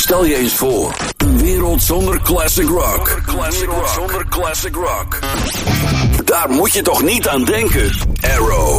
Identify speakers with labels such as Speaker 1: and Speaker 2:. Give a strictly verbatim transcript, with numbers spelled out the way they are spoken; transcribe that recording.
Speaker 1: Stel je eens voor, een wereld zonder classic rock. Classic rock. Zonder classic rock. Daar moet je toch niet aan denken? Arrow.